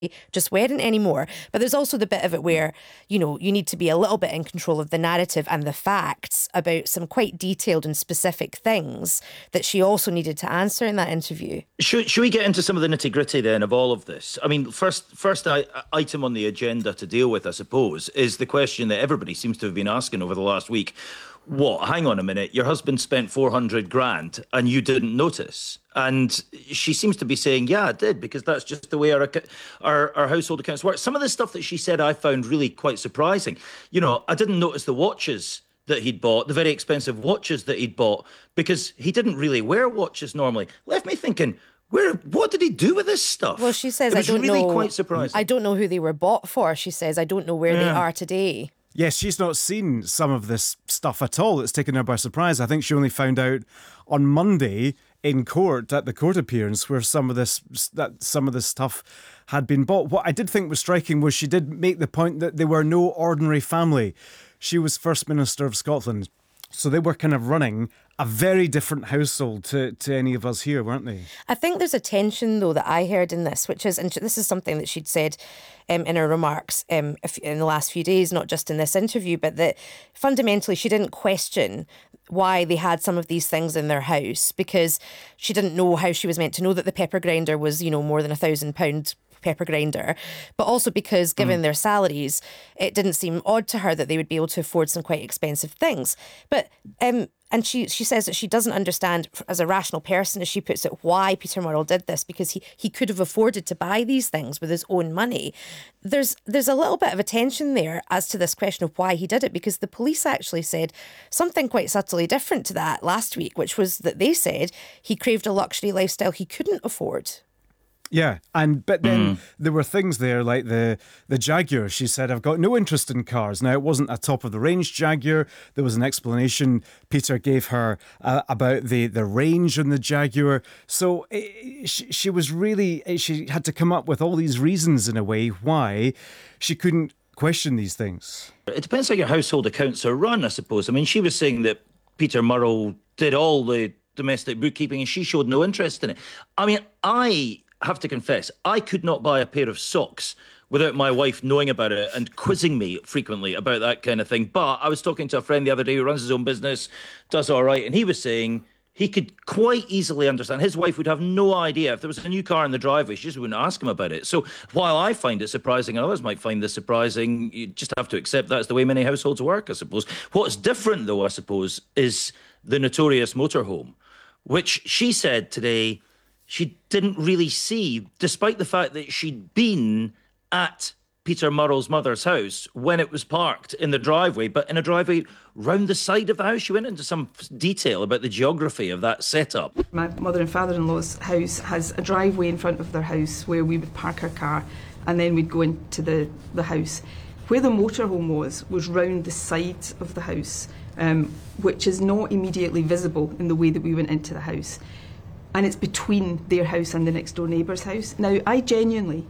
just weren't anymore. But there's also the bit of it where, you need to be a little bit in control of the narrative and the facts about some quite detailed and specific things that she also needed to answer in that interview. Should we get into some of the nitty gritty then of all of this? I mean, first item on the agenda to deal with, I suppose, is the question that everybody seems to have been asking over the last week. What? Hang on a minute. Your husband spent 400 grand and you didn't notice. And she seems to be saying, yeah, I did, because that's just the way our household accounts work. Some of the stuff that she said I found really quite surprising. I didn't notice the watches that he'd bought, the very expensive watches that he'd bought, because he didn't really wear watches normally. Left me thinking, what did he do with this stuff? Well, she says, it was really quite surprising. I don't know who they were bought for. She says, I don't know where they are today. Yes, she's not seen some of this stuff at all. It's taken her by surprise. I think she only found out on Monday in court, at the court appearance, where some of this stuff had been bought. What I did think was striking was she did make the point that they were no ordinary family. She was First Minister of Scotland, so they were kind of running a very different household to any of us here, weren't they? I think there's a tension, though, that I heard in this, which is, and this is something that she'd said in her remarks in the last few days, not just in this interview, but that fundamentally she didn't question why they had some of these things in their house, because she didn't know how she was meant to know that the pepper grinder was, more than £1,000 pepper grinder, but also because given their salaries, it didn't seem odd to her that they would be able to afford some quite expensive things. But and she says that she doesn't understand, as a rational person, as she puts it, why Peter Murrell did this, because he could have afforded to buy these things with his own money. There's a little bit of a tension there as to this question of why he did it, because the police actually said something quite subtly different to that last week, which was that they said he craved a luxury lifestyle he couldn't afford. Yeah, but then there were things there like the Jaguar. She said, I've got no interest in cars. Now, it wasn't a top-of-the-range Jaguar. There was an explanation Peter gave her about the range on the Jaguar. So she was really, she had to come up with all these reasons in a way why she couldn't question these things. It depends how your household accounts are run, I suppose. I mean, she was saying that Peter Murrell did all the domestic bookkeeping and she showed no interest in it. I mean, I have to confess, I could not buy a pair of socks without my wife knowing about it and quizzing me frequently about that kind of thing. But I was talking to a friend the other day who runs his own business, does all right, and he was saying he could quite easily understand. His wife would have no idea. If there was a new car in the driveway, she just wouldn't ask him about it. So while I find it surprising, and others might find this surprising, you just have to accept that's the way many households work, I suppose. What's different, though, I suppose, is the notorious motorhome, which she said today she didn't really see, despite the fact that she'd been at Peter Murrell's mother's house when it was parked in the driveway, but in a driveway round the side of the house. She went into some detail about the geography of that setup. My mother and father-in-law's house has a driveway in front of their house where we would park our car and then we'd go into the house. Where the motorhome was round the side of the house, which is not immediately visible in the way that we went into the house. And it's between their house and the next door neighbour's house. Now, I genuinely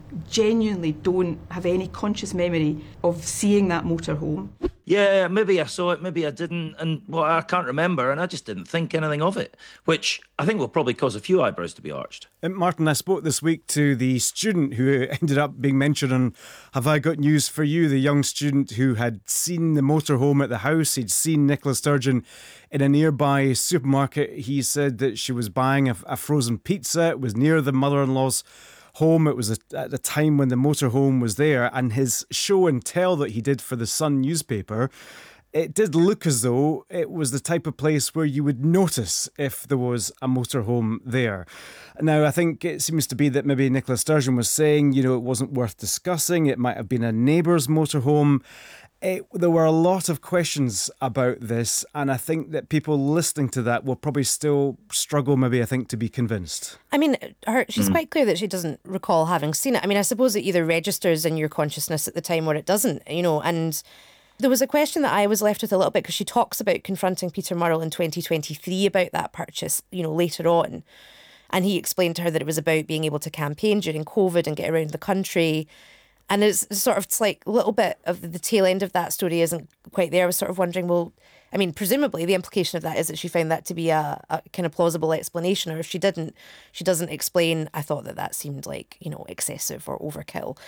don't have any conscious memory of seeing that motorhome. Yeah, maybe I saw it, maybe I didn't, and I can't remember, and I just didn't think anything of it, which I think will probably cause a few eyebrows to be arched. Martin, I spoke this week to the student who ended up being mentioned on Have I Got News For You, the young student who had seen the motorhome at the house. He'd seen Nicola Sturgeon in a nearby supermarket. He said that she was buying a frozen pizza. It was near the mother-in-law's home. It was at the time when the motorhome was there, and his show and tell that he did for the Sun newspaper, it did look as though it was the type of place where you would notice if there was a motorhome there. Now, I think it seems to be that maybe Nicola Sturgeon was saying, it wasn't worth discussing. It might have been a neighbour's motorhome. There were a lot of questions about this, and I think that people listening to that will probably still struggle, to be convinced. I mean, she's quite clear that she doesn't recall having seen it. I mean, I suppose it either registers in your consciousness at the time or it doesn't, and there was a question that I was left with a little bit, because she talks about confronting Peter Murrell in 2023 about that purchase, later on. And he explained to her that it was about being able to campaign during COVID and get around the country. And it's like a little bit of the tail end of that story isn't quite there. I was sort of wondering, well, I mean, presumably the implication of that is that she found that to be a kind of plausible explanation, or if she doesn't explain, I thought that seemed like, excessive or overkill.